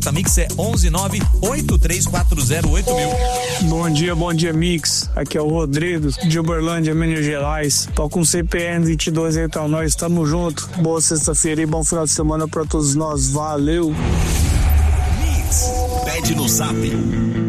Mix é 11983408000. Bom dia, Mix. Aqui é o Rodrigo, de Uberlândia, Minas Gerais. Tô com CPN 22, então nós estamos juntos. Boa sexta-feira e bom final de semana pra todos nós. Valeu! Mix, pede no Zap